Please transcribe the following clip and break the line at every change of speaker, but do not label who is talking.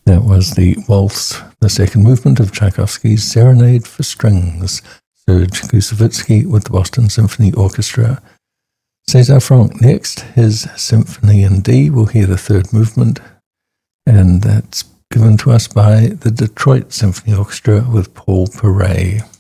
That was the waltz, the second movement of Tchaikovsky's Serenade for Strings, Serge Koussevitzky with the Boston Symphony Orchestra. César Franck next, his Symphony in D. We'll hear the third movement, and that's given to us by the Detroit Symphony Orchestra with Paul Perret.